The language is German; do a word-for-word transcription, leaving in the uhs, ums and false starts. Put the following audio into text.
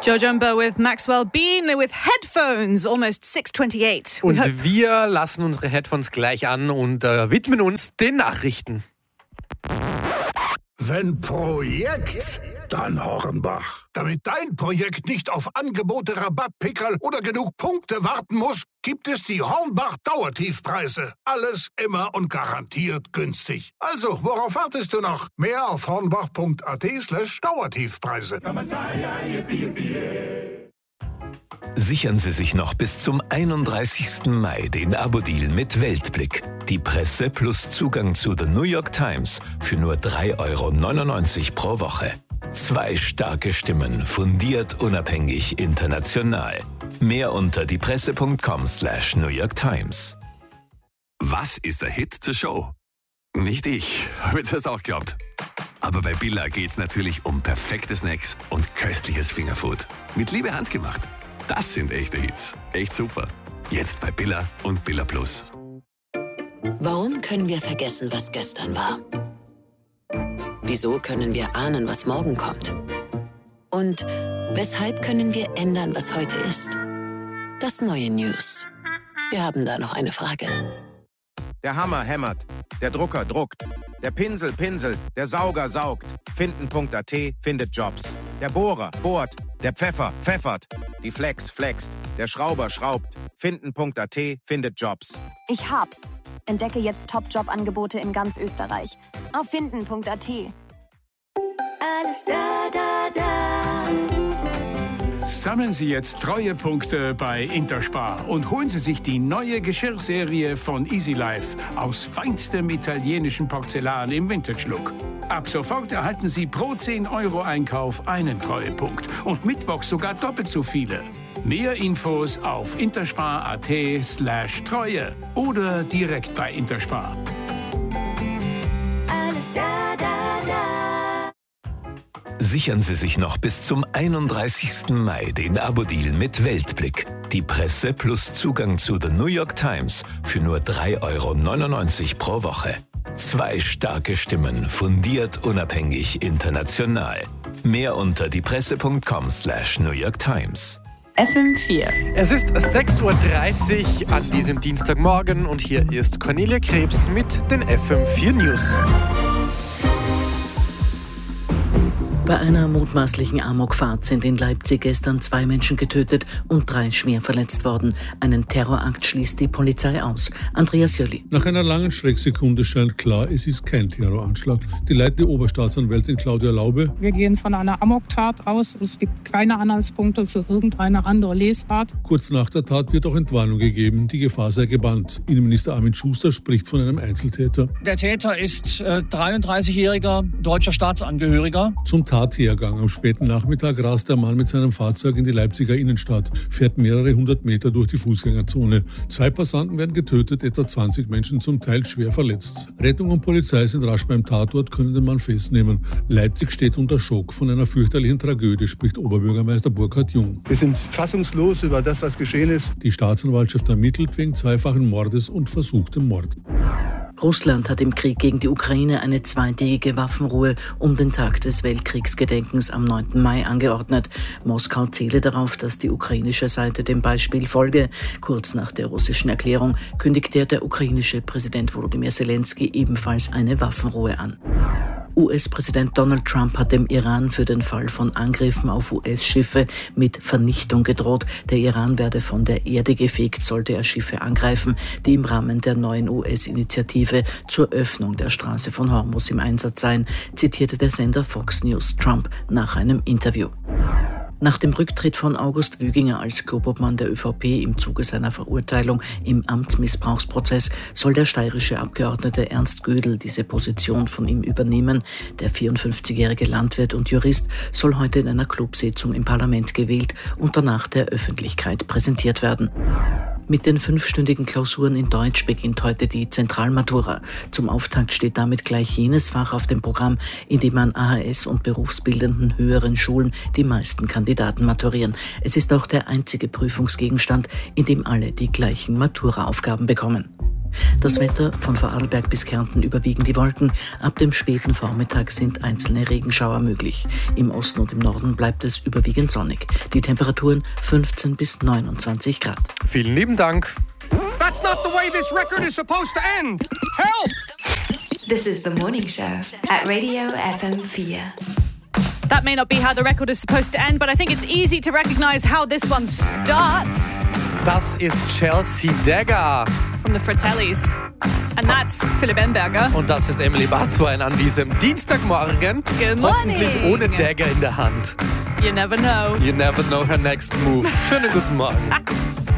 Joe Jumbo with Maxwell Bean with headphones, almost six twenty-eight. Und wir lassen unsere Headphones gleich an und äh, widmen uns den Nachrichten. Wenn Projekt, dann Hornbach. Damit dein Projekt nicht auf Angebote, Rabattpickerl oder genug Punkte warten muss, gibt es die Hornbach Dauertiefpreise. Alles immer und garantiert günstig. Also, worauf wartest du noch? Mehr auf hornbach.at slash Dauertiefpreise. Sichern Sie sich noch bis zum einunddreißigsten Mai den Abo-Deal mit Weltblick. Die Presse plus Zugang zu The New York Times für nur drei Euro neunundneunzig pro Woche. Zwei starke Stimmen, fundiert, unabhängig, international. Mehr unter diepresse.com slash New York Times. Was ist der Hit zur Show? Nicht ich, habe jetzt erst auch geglaubt. Aber bei Billa geht's natürlich um perfekte Snacks und köstliches Fingerfood. Mit Liebe handgemacht. Das sind echte Hits. Echt super. Jetzt bei Billa und Billa Plus. Warum können wir vergessen, was gestern war? Wieso können wir ahnen, was morgen kommt? Und weshalb können wir ändern, was heute ist? Das neue News. Wir haben da noch eine Frage. Der Hammer hämmert, der Drucker druckt, der Pinsel pinselt, der Sauger saugt. Finden.at findet Jobs. Der Bohrer bohrt, der Pfeffer pfeffert, die Flex flext, der Schrauber schraubt. Finden.at findet Jobs. Ich hab's. Entdecke jetzt Top-Job-Angebote in ganz Österreich. Auf Finden.at. Alles da, da, da. Sammeln Sie jetzt Treuepunkte bei Interspar und holen Sie sich die neue Geschirrserie von Easy Life aus feinstem italienischem Porzellan im Vintage-Look. Ab sofort erhalten Sie pro zehn Euro Einkauf einen Treuepunkt und mittwochs sogar doppelt so viele. Mehr Infos auf interspar.at slash Treue oder direkt bei Interspar. Alles da, da, da. Sichern Sie sich noch bis zum einunddreißigsten Mai den Abo-Deal mit Weltblick. Die Presse plus Zugang zu The New York Times für nur drei Euro neunundneunzig pro Woche. Zwei starke Stimmen, fundiert, unabhängig, international. Mehr unter diepresse.com slash New York Times. F M vier. Es ist sechs Uhr dreißig an diesem Dienstagmorgen und hier ist Cornelia Krebs mit den F M vier News. Bei einer mutmaßlichen Amokfahrt sind in Leipzig gestern zwei Menschen getötet und drei schwer verletzt worden. Einen Terrorakt schließt die Polizei aus. Andreas Jöli. Nach einer langen Schrecksekunde scheint klar, es ist kein Terroranschlag. Die leitende Oberstaatsanwältin Claudia Laube. Wir gehen von einer Amoktat aus. Es gibt keine Anhaltspunkte für irgendeine andere Lesart. Kurz nach der Tat wird auch Entwarnung gegeben. Die Gefahr sei gebannt. Innenminister Armin Schuster spricht von einem Einzeltäter. Der Täter ist äh, dreiunddreißigjähriger deutscher Staatsangehöriger. Zum Tathergang am späten Nachmittag rast der Mann mit seinem Fahrzeug in die Leipziger Innenstadt, fährt mehrere hundert Meter durch die Fußgängerzone. Zwei Passanten werden getötet, etwa zwanzig Menschen zum Teil schwer verletzt. Rettung und Polizei sind rasch beim Tatort, können den Mann festnehmen. Leipzig steht unter Schock. Von einer fürchterlichen Tragödie spricht Oberbürgermeister Burkhard Jung. Wir sind fassungslos über das, was geschehen ist. Die Staatsanwaltschaft ermittelt wegen zweifachen Mordes und versuchtem Mord. Russland hat im Krieg gegen die Ukraine eine zweitägige Waffenruhe um den Tag des Weltkriegsgedenkens am neunten Mai angeordnet. Moskau zähle darauf, dass die ukrainische Seite dem Beispiel folge. Kurz nach der russischen Erklärung kündigte der ukrainische Präsident Volodymyr Zelensky ebenfalls eine Waffenruhe an. U S-Präsident Donald Trump hat dem Iran für den Fall von Angriffen auf U S-Schiffe mit Vernichtung gedroht. Der Iran werde von der Erde gefegt, sollte er Schiffe angreifen, die im Rahmen der neuen U S-Initiative zur Öffnung der Straße von Hormuz im Einsatz seien, zitierte der Sender Fox News Trump nach einem Interview. Nach dem Rücktritt von August Wüginger als Clubobmann der ÖVP im Zuge seiner Verurteilung im Amtsmissbrauchsprozess soll der steirische Abgeordnete Ernst Gödel diese Position von ihm übernehmen. Der vierundfünfzigjährige Landwirt und Jurist soll heute in einer Clubsitzung im Parlament gewählt und danach der Öffentlichkeit präsentiert werden. Mit den fünfstündigen Klausuren in Deutsch beginnt heute die Zentralmatura. Zum Auftakt steht damit gleich jenes Fach auf dem Programm, in dem an A H S und berufsbildenden höheren Schulen die meisten Kandidaten maturieren. Es ist auch der einzige Prüfungsgegenstand, in dem alle die gleichen Matura-Aufgaben bekommen. Das Wetter von Vorarlberg bis Kärnten überwiegen die Wolken. Ab dem späten Vormittag sind einzelne Regenschauer möglich. Im Osten und im Norden bleibt es überwiegend sonnig. Die Temperaturen fünfzehn bis neunundzwanzig Grad. Vielen lieben Dank. That's not the way this record is supposed to end. Help! This is the morning show at Radio F M four. That may not be how the record is supposed to end, but I think it's easy to recognize how this one starts. Das ist Chelsea Dagger. From the Fratellis. And that's Philipp Emberger. Und das ist Emily Baswein an diesem Dienstagmorgen. Good morning. Hoffentlich ohne Dagger in der Hand. You never know. You never know her next move. Schönen guten Morgen.